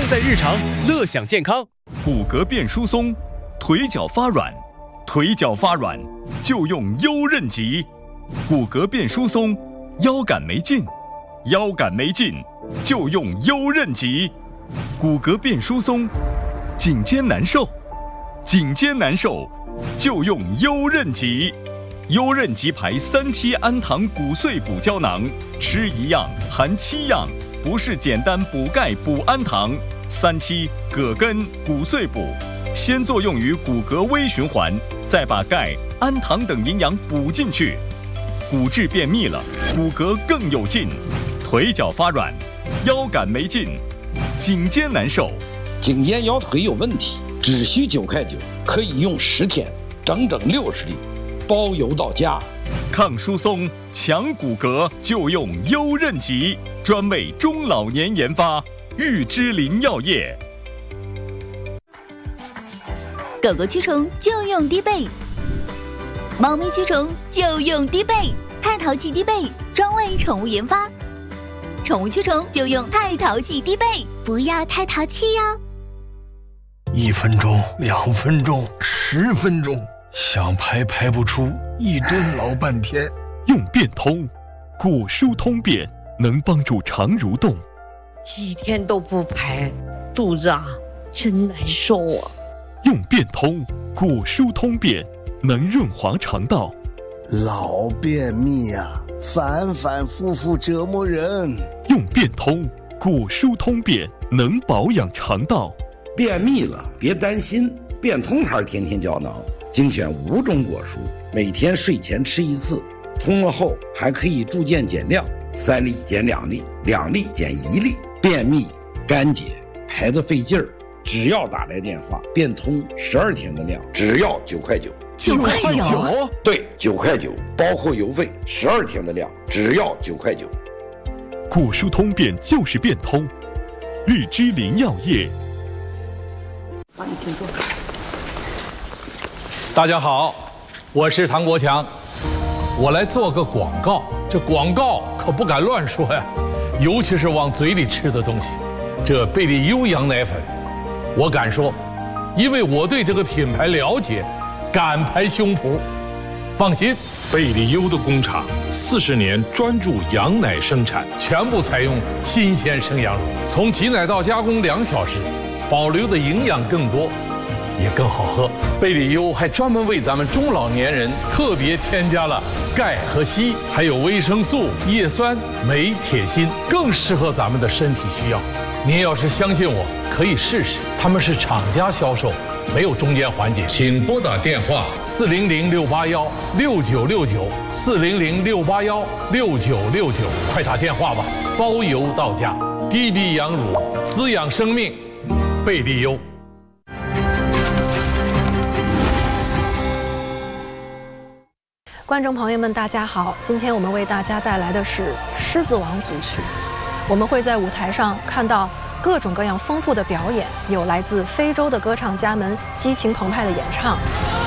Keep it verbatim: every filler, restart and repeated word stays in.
在日常，乐享健康。 骨骼变疏松，腿脚发软，腿脚发软就用优韧极。骨骼变疏松，腰杆没劲，腰杆没劲就用优韧极。骨骼变疏松，颈肩难受，颈肩难受就用优韧极。优韧极牌三七氨糖骨碎补胶囊，吃一样含七样，不是简单补钙补氨糖。三七葛根骨碎补，先作用于骨骼微循环，再把钙、氨糖等营养补进去。骨质便秘了，骨骼更有劲，腿脚发软，腰杆没劲，颈肩难受， 颈肩腰腿有问题，只需九块九，可以用十天，整整六十粒，包邮到家。 抗疏松、强骨骼就用优韧极，专为中老年研发，玉芝林药业。 狗狗驱虫就用低倍，猫咪驱虫就用低倍，太淘气低倍，专为宠物研发。宠物驱虫就用太淘气低倍，不要太淘气哟。 一分钟、两分钟、十分钟，想排排不出，一蹲老半天。 用变通，骨疏通便，能帮助肠蠕动。 几天都不排，肚子啊真难受啊。 用变通，骨疏通便，能润滑肠道。 老便秘啊，反反复复折磨人。 用变通，骨疏通便，能保养肠道。 便秘了别担心，变通牌天天胶囊精选五种果蔬，每天睡前吃一次，通了后还可以逐渐减量，三粒减两粒，两粒减一粒。便秘、干结、排得费劲儿，只要打来电话，变通十二天的量，只要九块九。 九块九？ 对，九块九，包括邮费，十二天的量，只要九块九。 骨疏通便就是变通，玉芝林药业。 好，你请坐。 大家好，我是唐国强，我来做个广告。这广告可不敢乱说呀，尤其是往嘴里吃的东西。这贝利优羊奶粉，我敢说，因为我对这个品牌了解，敢拍胸脯。放心，贝利优的工厂四十年专注羊奶生产，全部采用新鲜生羊乳，从挤奶到加工两小时，保留的营养更多，也更好喝。贝利优还专门为咱们中老年人特别添加了钙和硒，还有维生素、叶酸、镁、铁、锌，更适合咱们的身体需要。您要是相信我，可以试试，他们是厂家销售，没有中间环节。请拨打电话四零零六八幺六九六九四零零六八幺六九六九，快打电话吧，包邮到家。滴滴羊乳，滋养生命，贝利优。 观众朋友们，大家好！今天我们为大家带来的是《狮子王》组曲。我们会在舞台上看到各种各样丰富的表演，有来自非洲的歌唱家们激情澎湃的演唱，